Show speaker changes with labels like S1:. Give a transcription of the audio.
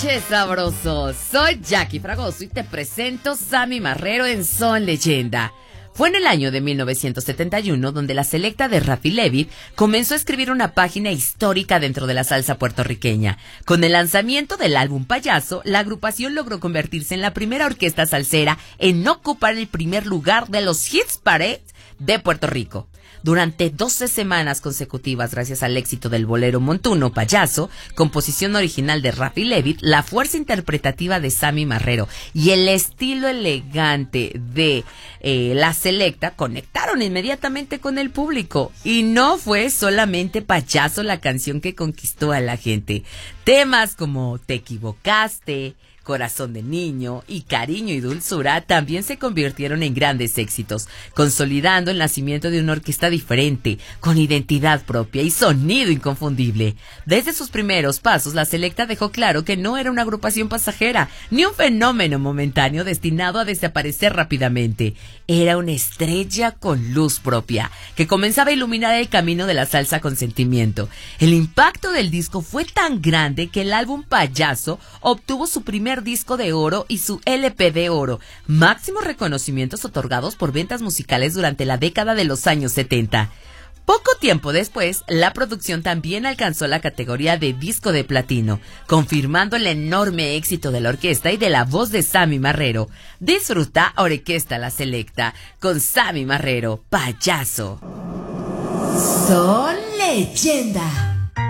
S1: Che sabroso, soy Jackie Fragoso y te presento Sammy Marrero en Son Leyenda. Fue en el año de 1971 donde la selecta de Rafi Levy comenzó a escribir una página histórica dentro de la salsa puertorriqueña. Con el lanzamiento del álbum Payaso, la agrupación logró convertirse en la primera orquesta salsera en ocupar el primer lugar de los Hits Parade de Puerto Rico. Durante 12 semanas consecutivas, gracias al éxito del bolero montuno Payaso, composición original de Rafi Levy, la fuerza interpretativa de Sammy Marrero y el estilo elegante de la selecta conectaron inmediatamente con el público. Y no fue solamente Payaso la canción que conquistó a la gente. Temas como Te equivocaste, Corazón de niño y Cariño y dulzura también se convirtieron en grandes éxitos, consolidando el nacimiento de una orquesta diferente, con identidad propia y sonido inconfundible. Desde sus primeros pasos, la selecta dejó claro que no era una agrupación pasajera, ni un fenómeno momentáneo destinado a desaparecer rápidamente. Era una estrella con luz propia, que comenzaba a iluminar el camino de la salsa con sentimiento. El impacto del disco fue tan grande que el álbum Payaso obtuvo su primer disco de oro y su LP de oro, máximos reconocimientos otorgados por ventas musicales durante la década de los años 70. Poco tiempo después, la producción también alcanzó la categoría de disco de platino, confirmando el enorme éxito de la orquesta y de la voz de Sammy Marrero. Disfruta Orquesta La Selecta con Sammy Marrero, Payaso.
S2: Son Leyenda.